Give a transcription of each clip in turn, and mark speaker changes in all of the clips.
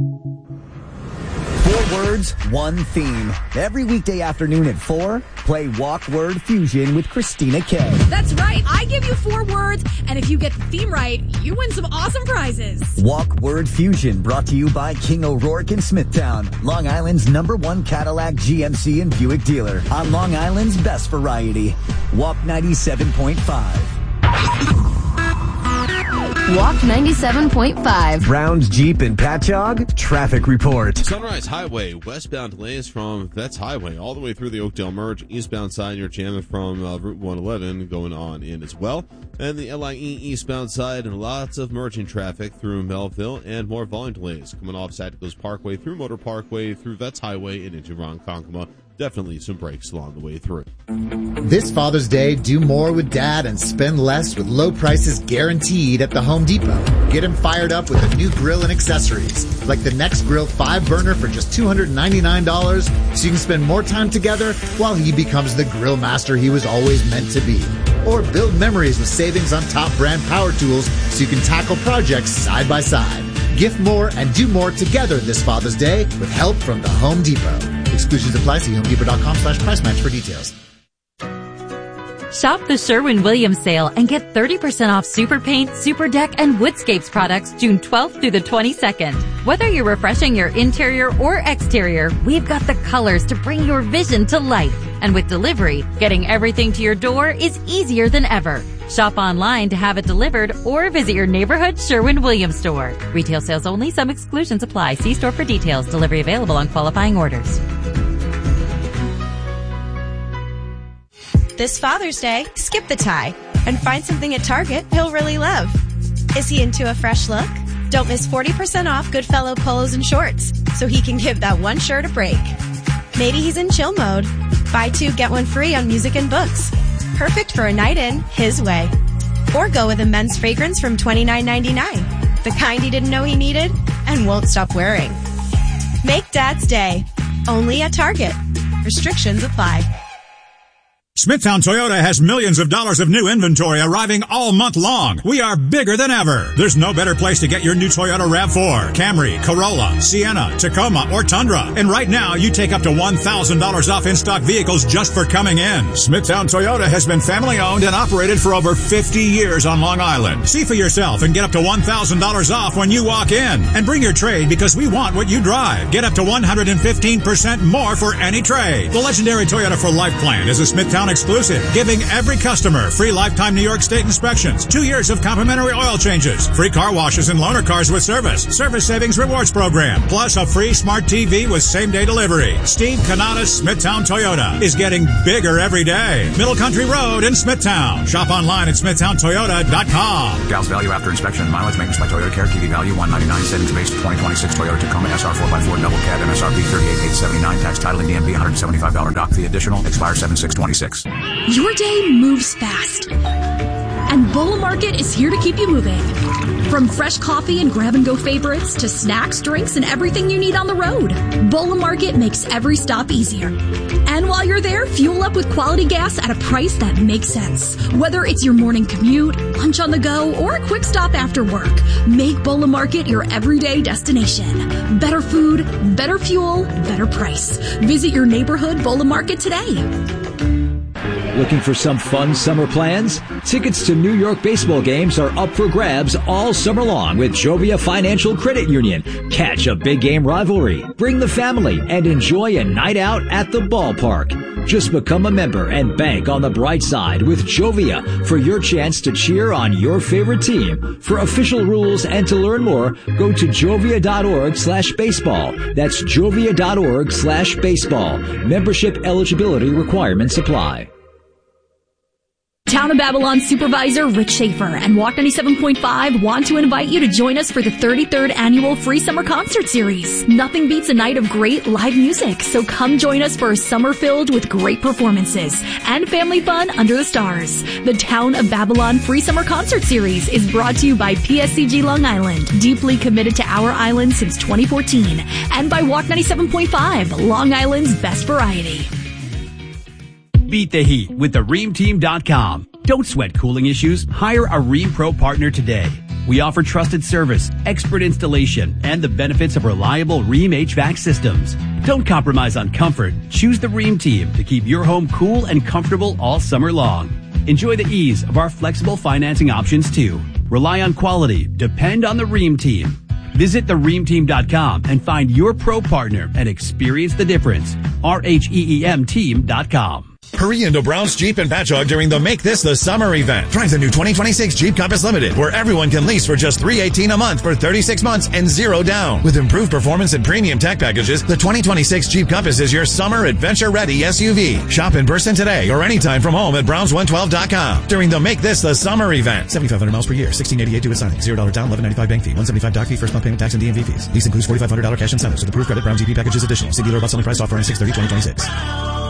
Speaker 1: 4 words, 1 theme. Every weekday afternoon at 4, play Walk Word Fusion with Christina K.
Speaker 2: That's right. I give you 4 words, and if you get the theme right, you win some awesome prizes.
Speaker 1: Walk Word Fusion, brought to you by King O'Rourke in Smithtown, Long Island's #1 Cadillac, GMC, and Buick dealer. On Long Island's best variety. Walk 97.5.
Speaker 3: Walk 97.5.
Speaker 1: Brown's Jeep and Patchogue, traffic report.
Speaker 4: Sunrise Highway, westbound delays from Vets Highway all the way through the Oakdale Merge. Eastbound side, you're jamming from Route 111 going on in as well. And the LIE eastbound side, and lots of merging traffic through Melville and more volume delays coming off Sacticos Parkway through Motor Parkway through Vets Highway and into Ronkonkoma. Definitely some breaks along the way through.
Speaker 5: This Father's Day, do more with Dad and spend less with low prices guaranteed at the Home Depot. Get him fired up with a new grill and accessories, like the Next Grill 5-burner for just $299, so you can spend more time together while he becomes the grill master he was always meant to be. Or build memories with savings on top brand power tools so you can tackle projects side by side. Gift more and do more together this Father's Day with help from the Home Depot. Exclusions apply. See HomeDepot.com/price match for details.
Speaker 6: Shop the Sherwin-Williams sale and get 30% off Super Paint, Super Deck, and Woodscapes products June 12th through the 22nd. Whether you're refreshing your interior or exterior, we've got the colors to bring your vision to life. And with delivery, getting everything to your door is easier than ever. Shop online to have it delivered or visit your neighborhood Sherwin-Williams store. Retail sales only. Some exclusions apply. See store for details. Delivery available on qualifying orders.
Speaker 7: This Father's Day, skip the tie and find something at Target he'll really love. Is he into a fresh look? Don't miss 40% off Goodfellow polos and shorts so he can give that one shirt a break. Maybe he's in chill mode. Buy 2, get 1 free on music and books. Perfect for a night in his way. Or go with a men's fragrance from $29.99. The kind he didn't know he needed and won't stop wearing. Make Dad's Day. Only at Target. Restrictions apply.
Speaker 8: Smithtown Toyota has millions of dollars of new inventory arriving all month long. We are bigger than ever. There's no better place to get your new Toyota RAV4, Camry, Corolla, Sienna, Tacoma, or Tundra. And right now, you take up to $1,000 off in-stock vehicles just for coming in. Smithtown Toyota has been family-owned and operated for over 50 years on Long Island. See for yourself and get up to $1,000 off when you walk in. And bring your trade because we want what you drive. Get up to 115% more for any trade. The legendary Toyota for Life plan is a Smithtown exclusive, giving every customer free lifetime New York State inspections, 2 years of complimentary oil changes, free car washes and loaner cars with service savings rewards program, plus a free smart TV with same-day delivery. Steve Canada's Smithtown Toyota is getting bigger every day. Middle Country Road in Smithtown. Shop online at smithtowntoyota.com.
Speaker 9: Gals value after inspection and mileage maintenance by Toyota Care. TV value $199. Savings based 2026 Toyota Tacoma SR 4x4 double cab MSRP $38,879. Tax title and DMV $175 dock fee additional. Expire 7/6/26.
Speaker 2: Your day moves fast, and Bola Market is here to keep you moving. From fresh coffee and grab-and-go favorites to snacks, drinks, and everything you need on the road, Bola Market makes every stop easier. And while you're there, fuel up with quality gas at a price that makes sense. Whether it's your morning commute, lunch on the go, or a quick stop after work, make Bola Market your everyday destination. Better food, better fuel, better price. Visit your neighborhood Bola Market today.
Speaker 10: Looking for some fun summer plans? Tickets to New York baseball games are up for grabs all summer long with Jovia Financial Credit Union. Catch a big game rivalry, bring the family, and enjoy a night out at the ballpark. Just become a member and bank on the bright side with Jovia for your chance to cheer on your favorite team. For official rules and to learn more, go to jovia.org/baseball. That's jovia.org/baseball. Membership eligibility requirements apply.
Speaker 2: Town of Babylon Supervisor Rick Schaefer and Walk 97.5 want to invite you to join us for the 33rd Annual Free Summer Concert Series. Nothing beats a night of great live music, so come join us for a summer filled with great performances and family fun under the stars. The Town of Babylon Free Summer Concert Series is brought to you by PSCG Long Island, deeply committed to our island since 2014, and by Walk 97.5, Long Island's best variety.
Speaker 11: Beat the heat with the ReamTeam.com. Don't sweat cooling issues. Hire a Ream Pro partner today. We offer trusted service, expert installation, and the benefits of reliable Rheem HVAC systems. Don't compromise on comfort. Choose the Rheem team to keep your home cool and comfortable all summer long. Enjoy the ease of our flexible financing options too. Rely on quality. Depend on the Rheem team. Visit thereemteam.com and find your pro partner and experience the difference. RHEEM team.com.
Speaker 12: Hurry into Brown's Jeep and Patchogue during the Make This the Summer event. Drive the new 2026 Jeep Compass Limited, where everyone can lease for just $318 a month for 36 months and zero down. With improved performance and premium tech packages, the 2026 Jeep Compass is your summer adventure-ready SUV. Shop in person today or anytime from home at Browns112.com during the Make This the Summer event. 7,500 miles per year, $1,688 due at signing, $0 down, $11.95 bank fee, $175 doc fee, first month payment tax and DMV fees. Lease includes $4,500 cash incentives with approved credit. Brown GP packages additional. See dealer about selling price offer on 6/30/2026.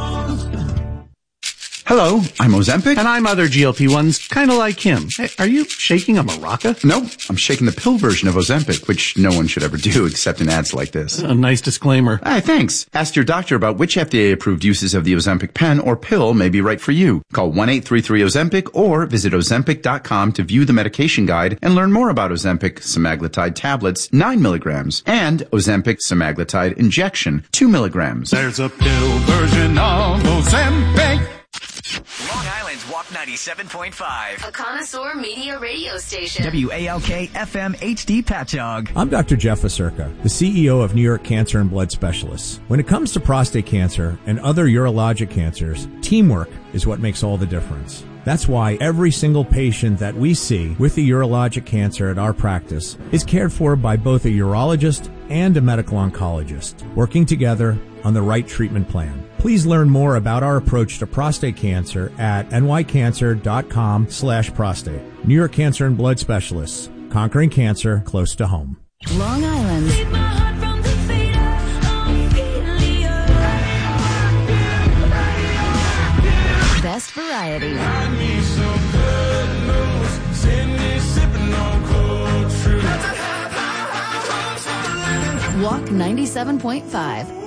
Speaker 13: Hello, I'm Ozempic. And I'm other GLP-1s, kind of like him. Hey, are you shaking a maraca?
Speaker 14: No, I'm shaking the pill version of Ozempic, which no one should ever do except in ads like this.
Speaker 13: A nice disclaimer.
Speaker 14: Hey, thanks. Ask your doctor about which FDA-approved uses of the Ozempic pen or pill may be right for you. Call 1-833-OZEMPIC or visit Ozempic.com to view the medication guide and learn more about Ozempic semaglutide tablets, 9 milligrams, and Ozempic semaglutide injection, 2 milligrams.
Speaker 15: There's a pill version of Ozempic.
Speaker 16: Long Island's WAP 97.5.
Speaker 3: A connoisseur media radio station.
Speaker 16: WALK FM HD Patchogue.
Speaker 17: I'm Dr. Jeff Acerca, the CEO of New York Cancer and Blood Specialists. When it comes to prostate cancer and other urologic cancers, teamwork is what makes all the difference. That's why every single patient that we see with a urologic cancer at our practice is cared for by both a urologist and a medical oncologist, working together on the right treatment plan. Please learn more about our approach to prostate cancer at nycancer.com/prostate. New York Cancer and Blood Specialists, conquering cancer close to home.
Speaker 3: Long Island. Best variety. Walk 97.5.